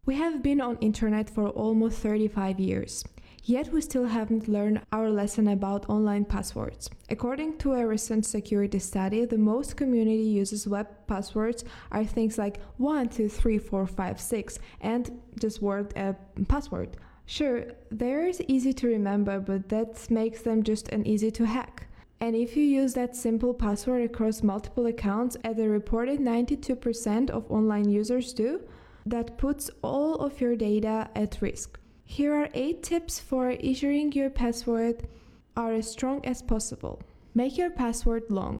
We have been on internet for almost 35 years. Yet we still haven't learned our lesson about online passwords. According to a recent security study, the most community uses web passwords are things like 1, 2, 3, 4, 5, 6 and just word password. Sure, they're easy to remember, but that makes them just an easy to hack. And if you use that simple password across multiple accounts, as a reported 92% of online users do, that puts all of your data at risk. Here are 8 tips for ensuring your password are as strong as possible. Make your password long.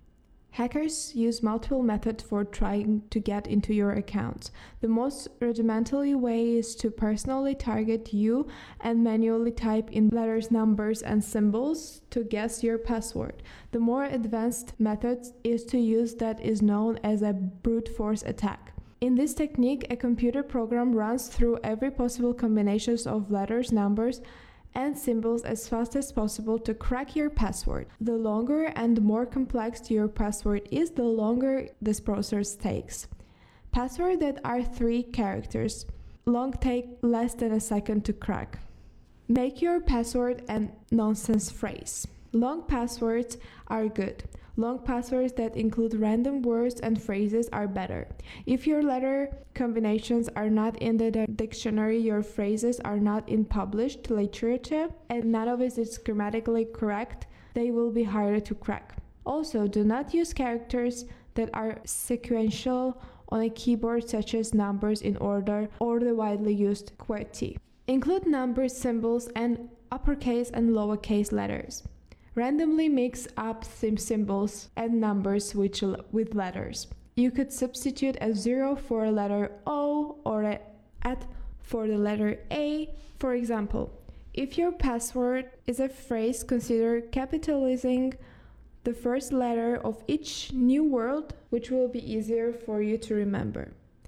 Hackers use multiple methods for trying to get into your accounts. The most rudimentary way is to personally target you and manually type in letters, numbers, and symbols to guess your password. The more advanced method is to use that is known as a brute force attack. In this technique, a computer program runs through every possible combinations of letters, numbers, and symbols as fast as possible to crack your password. The longer and more complex your password is, the longer this process takes. Passwords that are 3 characters long take less than a second to crack. Make your password a nonsense phrase. Long passwords are good. Long passwords that include random words and phrases are better. If your letter combinations are not in the dictionary, your phrases are not in published literature, and none of it is grammatically correct, they will be harder to crack. Also, do not use characters that are sequential on a keyboard, such as numbers in order or the widely used QWERTY. Include numbers, symbols, and uppercase and lowercase letters. Randomly mix up symbols and numbers with letters. You could substitute a 0 for a letter O or a @ for the letter A. For example, if your password is a phrase, consider capitalizing the first letter of each new word, which will be easier for you to remember.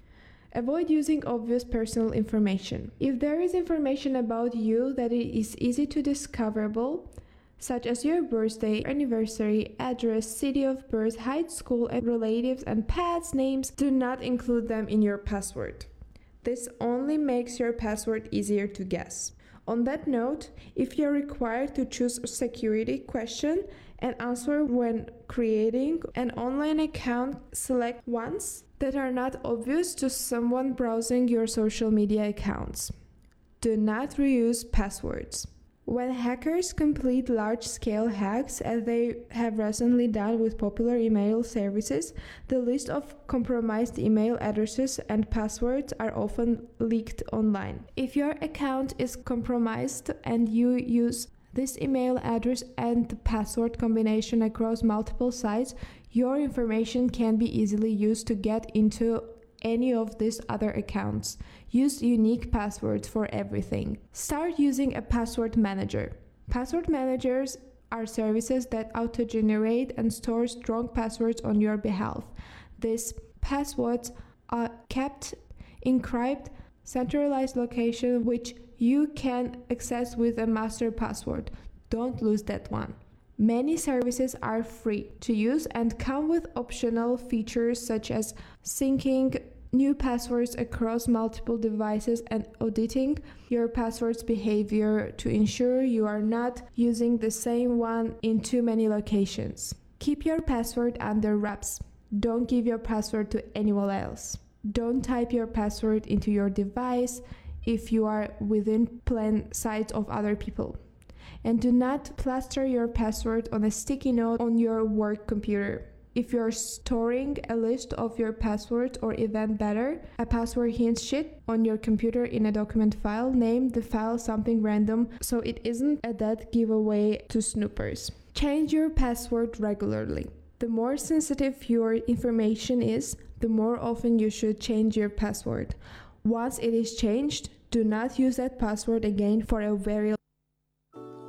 Avoid using obvious personal information. If there is information about you that is easy to discoverable, such as your birthday, anniversary, address, city of birth, high school, and relatives and pets' names, do not include them in your password. This only makes your password easier to guess. On that note, if you're required to choose a security question and answer when creating an online account, select ones that are not obvious to someone browsing your social media accounts. Do not reuse passwords. When hackers complete large-scale hacks, as they have recently done with popular email services, the list of compromised email addresses and passwords are often leaked online. If your account is compromised and you use this email address and password combination across multiple sites, your information can be easily used to get into any of these other accounts. Use unique passwords for everything. Start using a password manager. Password managers are services that auto-generate and store strong passwords on your behalf. These passwords are kept encrypted, centralized location which you can access with a master password. Don't lose that one. Many services are free to use and come with optional features such as syncing new passwords across multiple devices and auditing your password's behavior to ensure you are not using the same one in too many locations. Keep your password under wraps. Don't give your password to anyone else. Don't type your password into your device if you are within plain sight of other people. And do not plaster your password on a sticky note on your work computer. If you're storing a list of your passwords or even better, a password hint sheet on your computer in a document file, name the file something random so it isn't a dead giveaway to snoopers. Change your password regularly. The more sensitive your information is, the more often you should change your password. Once it is changed, do not use that password again for a very